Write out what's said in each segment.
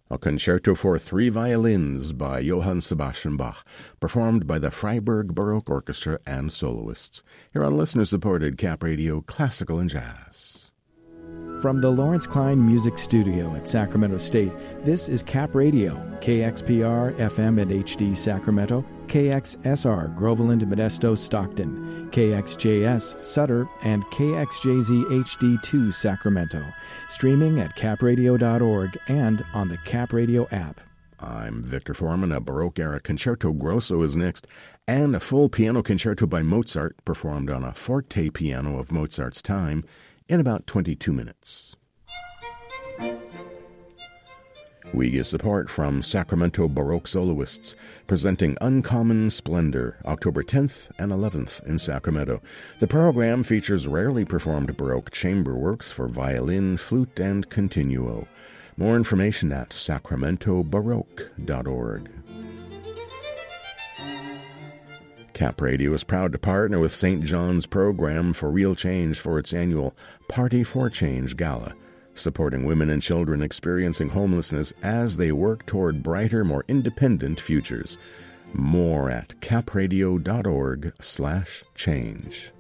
a concerto for 3 violins by Johann Sebastian Bach, performed by the Freiburg Baroque Orchestra and soloists, here on listener-supported Cap Radio Classical and Jazz. From the Lawrence Klein Music Studio at Sacramento State, this is Cap Radio, KXPR FM and HD Sacramento, KXSR Groveland, Modesto, Stockton, KXJS Sutter, and KXJZ HD2 Sacramento. Streaming at capradio.org and on the Cap Radio app. I'm Victor Foreman. A Baroque-era Concerto Grosso is next, and a full piano concerto by Mozart, performed on a forte piano of Mozart's time, in about 22 minutes. We get support from Sacramento Baroque soloists, presenting Uncommon Splendor, October 10th and 11th in Sacramento. The program features rarely performed Baroque chamber works for violin, flute, and continuo. More information at sacramentobaroque.org. Cap Radio is proud to partner with St. John's Program for Real Change for its annual Party for Change Gala, supporting women and children experiencing homelessness as they work toward brighter, more independent futures. More at capradio.org/change.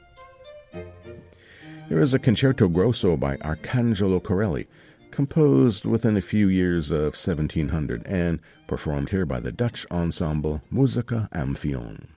Here is a Concerto Grosso by Arcangelo Corelli, composed within a few years of 1700 and performed here by the Dutch ensemble Musica Amphion.